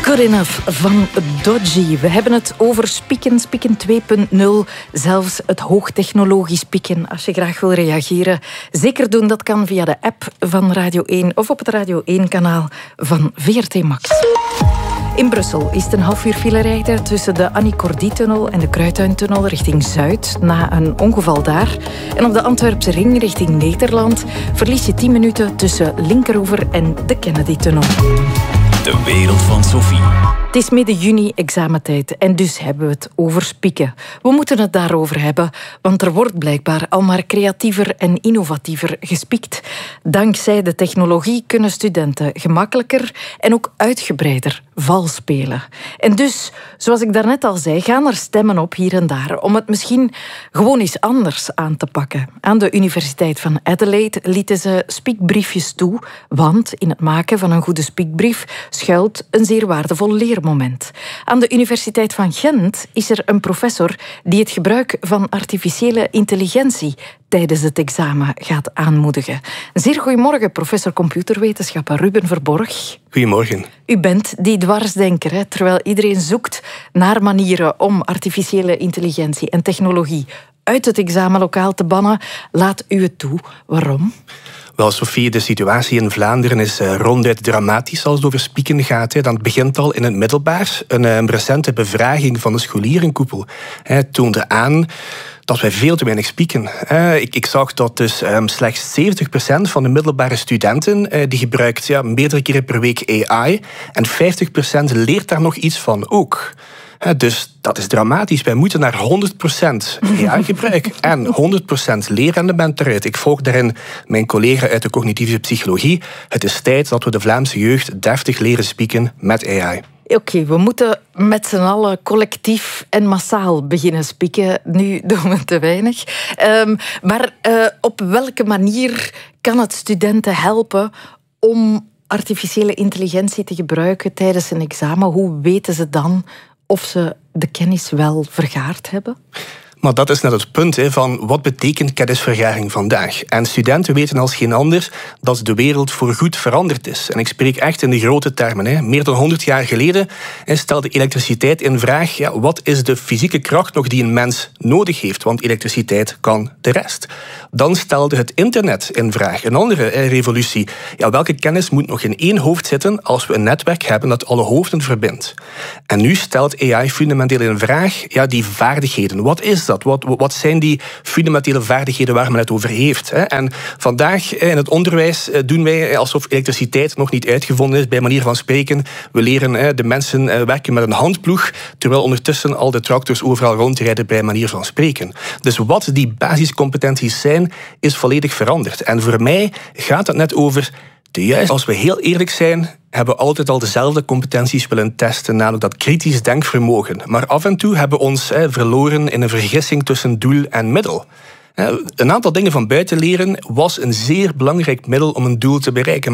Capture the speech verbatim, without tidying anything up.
Good Enough van Dodgy. We hebben het over spieken, spieken twee punt nul. Zelfs het hoogtechnologisch spieken. Als je graag wil reageren, zeker doen. Dat kan via de app van Radio één of op het Radio één-kanaal van V R T Max. In Brussel is het een half uur file rijden tussen de Annie Cordy-tunnel en de Kruittuintunnel richting Zuid, na een ongeval daar. En op de Antwerpse ring richting Nederland verlies je tien minuten tussen Linkeroever en de Kennedy-tunnel. De wereld van Sophie. Het is midden juni examentijd en dus hebben we het over spieken. We moeten het daarover hebben, want er wordt blijkbaar al maar creatiever en innovatiever gespiekt. Dankzij de technologie kunnen studenten gemakkelijker en ook uitgebreider vals spelen. En dus, zoals ik daarnet al zei, gaan er stemmen op hier en daar om het misschien gewoon eens anders aan te pakken. Aan de Universiteit van Adelaide lieten ze spiekbriefjes toe, want in het maken van een goede spiekbrief schuilt een zeer waardevol leermoment. Aan de Universiteit van Gent is er een professor die het gebruik van artificiële intelligentie tijdens het examen gaat aanmoedigen. Zeer goedemorgen, professor computerwetenschappen Ruben Verborg. Goedemorgen. U bent die dwarsdenker, hè, terwijl iedereen zoekt naar manieren om artificiële intelligentie en technologie uit het examenlokaal te bannen. Laat u het toe. Waarom? Wel, Sophie, de situatie in Vlaanderen is uh, ronduit dramatisch als het over spieken gaat. Hè. Dan begint al in het middelbaar. Een, een recente bevraging van de scholierenkoepel hè, toonde aan dat wij veel te weinig spieken. Uh, ik, ik zag dat dus um, slechts zeventig procent van de middelbare studenten uh, die gebruikt ja, meerdere keren per week A I en vijftig procent leert daar nog iets van ook. Uh, dus dat is dramatisch. Wij moeten naar honderd procent A I-gebruik en honderd procent leerrendement eruit. Ik volg daarin mijn collega uit de cognitieve psychologie. Het is tijd dat we de Vlaamse jeugd deftig leren spieken met A I. Oké, okay, we moeten met z'n allen collectief en massaal beginnen spieken. Nu doen we te weinig. Um, maar uh, op welke manier kan het studenten helpen om artificiële intelligentie te gebruiken tijdens een examen? Hoe weten ze dan of ze de kennis wel vergaard hebben? Maar dat is net het punt hè, van wat betekent kennisvergaring vandaag. En studenten weten als geen ander dat de wereld voorgoed veranderd is. En ik spreek echt in de grote termen. Hè. Meer dan honderd jaar geleden hè, stelde elektriciteit in vraag. Ja, wat is de fysieke kracht nog die een mens nodig heeft? Want elektriciteit kan de rest. Dan stelde het internet in vraag. Een andere hè, revolutie. Ja, welke kennis moet nog in één hoofd zitten als we een netwerk hebben dat alle hoofden verbindt? En nu stelt A I fundamenteel in vraag ja, die vaardigheden. Wat is dat? Wat, wat zijn die fundamentele vaardigheden waar men het over heeft? En vandaag in het onderwijs doen wij alsof elektriciteit nog niet uitgevonden is, bij manier van spreken. We leren de mensen werken met een handploeg, terwijl ondertussen al de tractors overal rondrijden, bij manier van spreken. Dus wat die basiscompetenties zijn, is volledig veranderd. En voor mij gaat het net over de juiste. Als we heel eerlijk zijn, hebben we altijd al dezelfde competenties willen testen, namelijk dat kritisch denkvermogen. Maar af en toe hebben we ons hè, verloren in een vergissing tussen doel en middel. Een aantal dingen van buiten leren was een zeer belangrijk middel om een doel te bereiken.